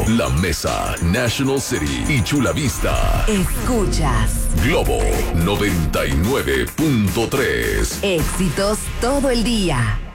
La Mesa, National City y Chula Vista. Escuchas Globo 99.3. éxitos todo el día.